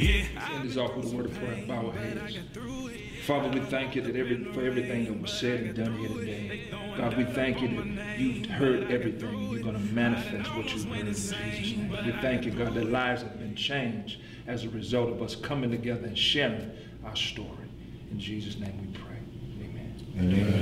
End this off with a word of prayer and bow our heads. Father, we thank you that for everything that was said and done here today. God, we thank you that you've heard everything and you're going to manifest what you've heard in Jesus' name. We thank you, God, that lives have been changed as a result of us coming together and sharing our story. In Jesus' name we pray. Amen. Amen.